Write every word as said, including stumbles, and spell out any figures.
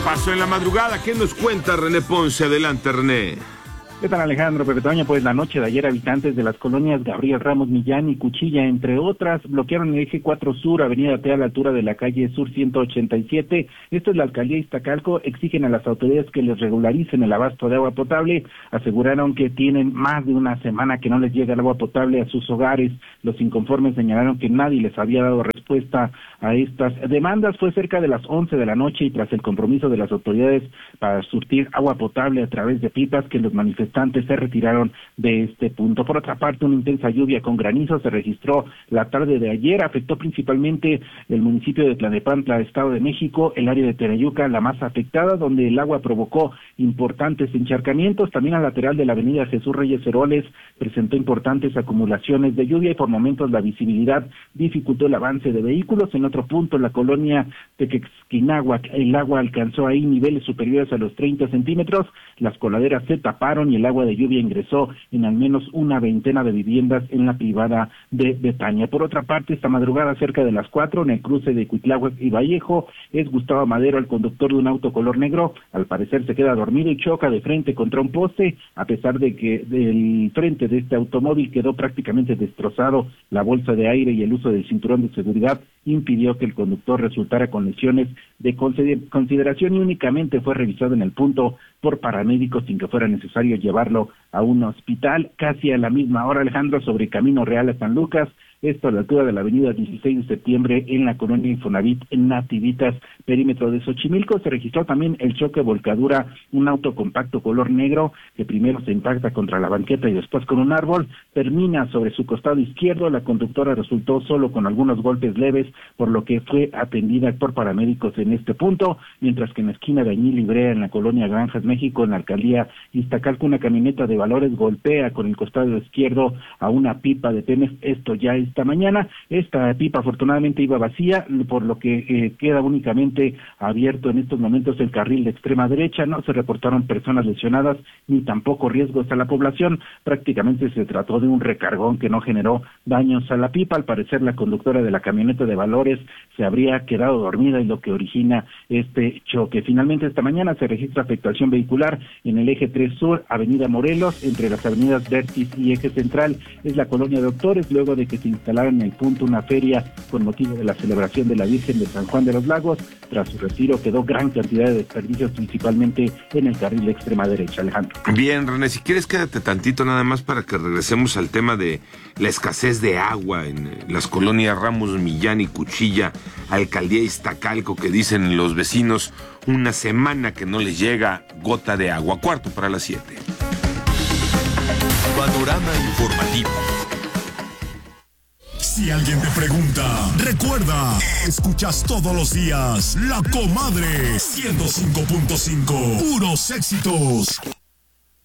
Pasó en la madrugada. ¿Qué nos cuenta René Ponce? Adelante, René. ¿Qué tal, Alejandro? Pepe Toño, pues la noche de ayer habitantes de las colonias Gabriel Ramos Millán y Cuchilla, entre otras, bloquearon el eje cuatro Sur, avenida T a la altura de la calle Sur ciento ochenta y siete. Esto es la alcaldía Iztacalco. Exigen a las autoridades que les regularicen el abasto de agua potable. Aseguraron que tienen más de una semana que no les llega el agua potable a sus hogares. Los inconformes señalaron que nadie les había dado respuesta a estas demandas. Fue cerca de las once de la noche y tras el compromiso de las autoridades para surtir agua potable a través de pipas que los manifestantes se retiraron de este punto. Por otra parte, una intensa lluvia con granizo se registró la tarde de ayer, afectó principalmente el municipio de Tlalnepantla, Estado de México, el área de Tenayuca, la más afectada, donde el agua provocó importantes encharcamientos. También al lateral de la avenida Jesús Reyes Heroles presentó importantes acumulaciones de lluvia y por momentos la visibilidad dificultó el avance de vehículos. En otro punto, en la colonia Tequexquinahuac, el agua alcanzó ahí niveles superiores a los treinta centímetros, las coladeras se taparon y el agua de lluvia ingresó en al menos una veintena de viviendas en la privada de Betania. Por otra parte, esta madrugada cerca de las cuatro, en el cruce de Cuitláhuac y Vallejo, es Gustavo Madero, el conductor de un auto color negro. Al parecer se queda dormido y choca de frente contra un poste, a pesar de que del frente de este automóvil quedó prácticamente destrozado. La bolsa de aire y el uso del cinturón de seguridad impidió que el conductor resultara con lesiones de consideración y únicamente fue revisado en el punto por paramédicos sin que fuera necesario llevarlo a un hospital. Casi a la misma hora, Alejandro, sobre Camino Real a San Lucas, esto a la altura de la avenida dieciséis de septiembre en la colonia Infonavit en Nativitas, perímetro de Xochimilco, se registró también el choque volcadura, un auto compacto color negro que primero se impacta contra la banqueta y después con un árbol, termina sobre su costado izquierdo. La conductora resultó solo con algunos golpes leves, por lo que fue atendida por paramédicos en este punto, mientras que en la esquina de Añil y Brea, en la colonia Granjas, México, en la alcaldía Iztacalco, una camioneta de valores golpea con el costado izquierdo a una pipa de Pemex, esto ya esta mañana. Esta pipa afortunadamente iba vacía, por lo que eh, queda únicamente abierto en estos momentos el carril de extrema derecha. No se reportaron personas lesionadas ni tampoco riesgos a la población. Prácticamente se trató de un recargón que no generó daños a la pipa. Al parecer la conductora de la camioneta de valores se habría quedado dormida y lo que origina este choque. Finalmente esta mañana se registra afectación vehicular en el eje tres Sur, avenida Morelos, entre las avenidas Vértiz y eje central, es la colonia Doctores, luego de que se instalara en el punto una feria con motivo de la celebración de la Virgen de San Juan de los Lagos. Tras su retiro quedó gran cantidad de desperdicios, principalmente en el carril de extrema derecha, Alejandro. Bien, René, si quieres quédate tantito nada más para que regresemos al tema de la escasez de agua en las colonias Ramos Millán y Cuchilla, alcaldía Iztacalco, que dicen los vecinos una semana que no les llega gota de agua. Cuarto para las siete. Panorama informativo. Si alguien te pregunta, recuerda, escuchas todos los días La Comadre ciento cinco punto cinco, puros éxitos.